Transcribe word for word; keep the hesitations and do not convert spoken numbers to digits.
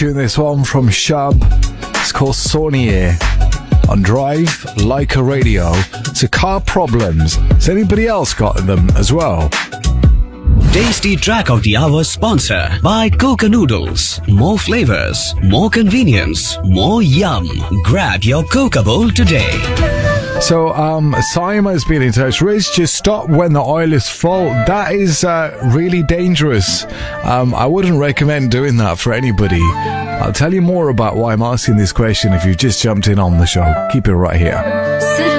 tune, this one from Shab. It's called Saunier on Drive Leica Radio. So car problems. Has anybody else got them as well? Tasty Track of the Hour sponsor by Coca Noodles. More flavors, more convenience, more yum. Grab your Coca bowl today. So, um, Sima's been in touch. Riz, just stop when the oil is full. That is uh, really dangerous. Um, I wouldn't recommend doing that for anybody. I'll tell you more about why I'm asking this question if you've just jumped in on the show. Keep it right here.